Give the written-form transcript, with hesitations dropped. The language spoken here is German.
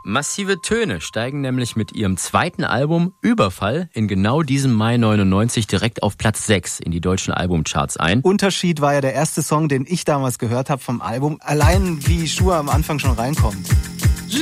Massive Töne steigen nämlich mit ihrem zweiten Album Überfall in genau diesem Mai 99 direkt auf Platz 6 in die deutschen Albumcharts ein. Unterschied war ja der erste Song, den ich damals gehört habe vom Album. Allein wie Schuhe am Anfang schon reinkommt.